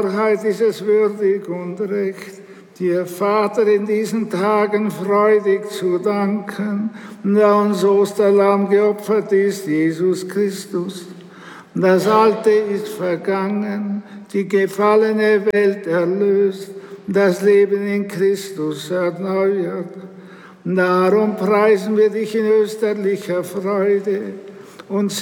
Wahrheit ist es würdig und recht, dir, Vater, in diesen Tagen freudig zu danken, da uns Osterlamm geopfert ist, Jesus Christus. Das Alte ist vergangen, die gefallene Welt erlöst, das Leben in Christus erneuert. Darum preisen wir dich in österlicher Freude und